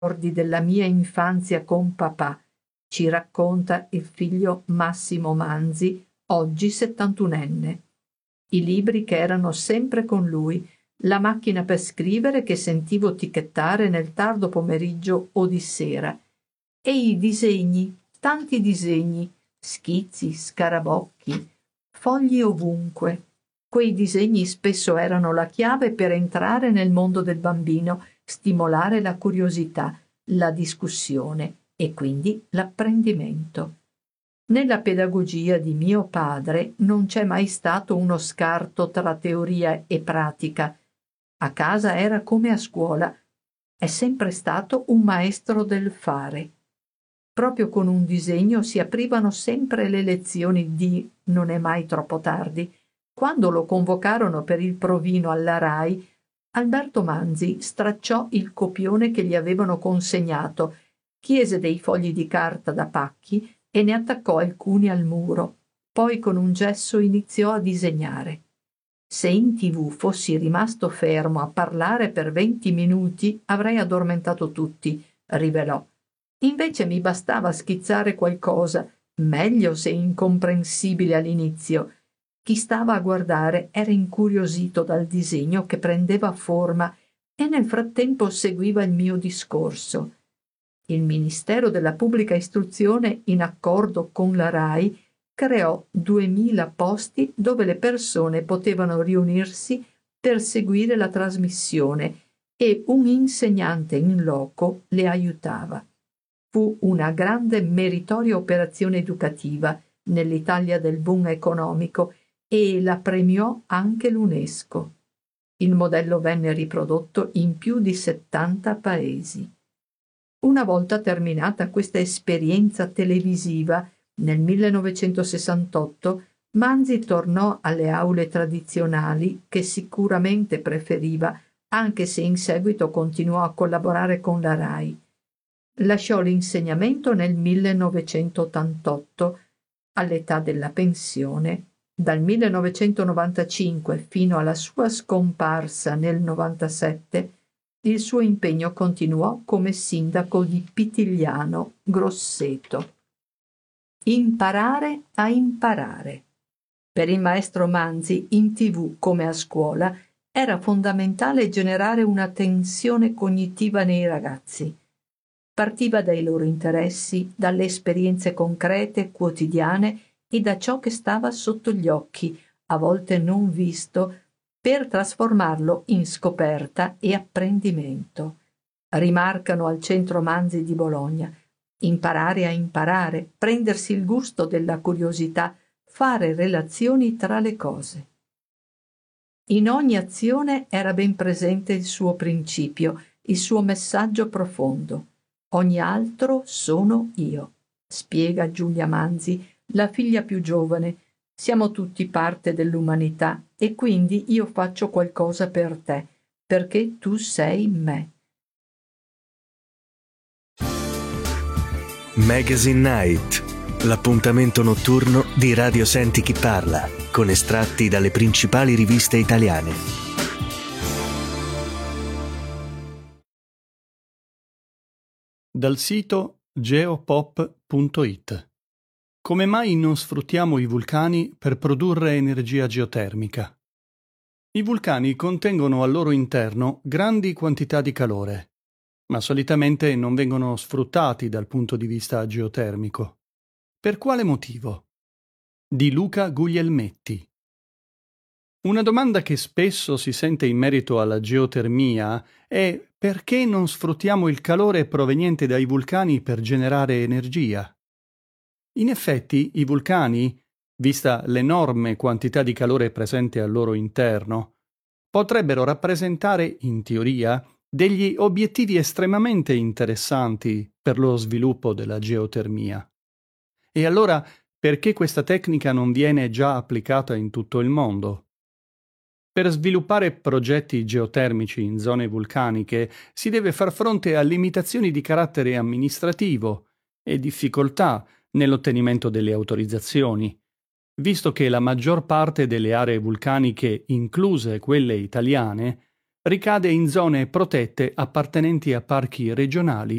ricordi della mia infanzia con papà, ci racconta il figlio Massimo Manzi, oggi 71enne. I libri che erano sempre con lui, la macchina per scrivere che sentivo ticchettare nel tardo pomeriggio o di sera, e i disegni, tanti disegni, schizzi, scarabocchi, fogli ovunque. Quei disegni spesso erano la chiave per entrare nel mondo del bambino, stimolare la curiosità, la discussione e quindi l'apprendimento. Nella pedagogia di mio padre non c'è mai stato uno scarto tra teoria e pratica. A casa era come a scuola. È sempre stato un maestro del fare. Proprio con un disegno si aprivano sempre le lezioni di Non è mai troppo tardi. Quando lo convocarono per il provino alla RAI, Alberto Manzi stracciò il copione che gli avevano consegnato, chiese dei fogli di carta da pacchi e ne attaccò alcuni al muro. Poi con un gesso iniziò a disegnare. Se in TV fossi rimasto fermo a parlare per 20 minuti avrei addormentato tutti, rivelò. Invece mi bastava schizzare qualcosa, meglio se incomprensibile all'inizio. Chi stava a guardare era incuriosito dal disegno che prendeva forma e nel frattempo seguiva il mio discorso. Il Ministero della Pubblica Istruzione, in accordo con la RAI, creò 2000 posti dove le persone potevano riunirsi per seguire la trasmissione e un insegnante in loco le aiutava. Fu una grande meritoria operazione educativa nell'Italia del boom economico e la premiò anche l'UNESCO. Il modello venne riprodotto in più di 70 paesi. Una volta terminata questa esperienza televisiva, nel 1968, Manzi tornò alle aule tradizionali che sicuramente preferiva, anche se in seguito continuò a collaborare con la RAI. Lasciò l'insegnamento nel 1988, all'età della pensione. Dal 1995 fino alla sua scomparsa nel 97, il suo impegno continuò come sindaco di Pitigliano, Grosseto. Imparare a imparare. Per il maestro Manzi, in TV come a scuola, era fondamentale generare una tensione cognitiva nei ragazzi. Partiva dai loro interessi, dalle esperienze concrete, quotidiane e da ciò che stava sotto gli occhi, a volte non visto, per trasformarlo in scoperta e apprendimento. Rimarcano al Centro Manzi di Bologna: imparare a imparare, prendersi il gusto della curiosità, fare relazioni tra le cose. In ogni azione era ben presente il suo principio, il suo messaggio profondo. Ogni altro sono io, spiega Giulia Manzi, la figlia più giovane. Siamo tutti parte dell'umanità e quindi io faccio qualcosa per te, perché tu sei me. Magazine Night, l'appuntamento notturno di Radio Senti Chi Parla, con estratti dalle principali riviste italiane. Dal sito geopop.it. Come mai non sfruttiamo i vulcani per produrre energia geotermica? I vulcani contengono al loro interno grandi quantità di calore, ma solitamente non vengono sfruttati dal punto di vista geotermico. Per quale motivo? Di Luca Guglielmetti. Una domanda che spesso si sente in merito alla geotermia è: perché non sfruttiamo il calore proveniente dai vulcani per generare energia? In effetti, i vulcani, vista l'enorme quantità di calore presente al loro interno, potrebbero rappresentare, in teoria, degli obiettivi estremamente interessanti per lo sviluppo della geotermia. E allora, perché questa tecnica non viene già applicata in tutto il mondo? Per sviluppare progetti geotermici in zone vulcaniche si deve far fronte a limitazioni di carattere amministrativo e difficoltà nell'ottenimento delle autorizzazioni, visto che la maggior parte delle aree vulcaniche, incluse quelle italiane, ricade in zone protette appartenenti a parchi regionali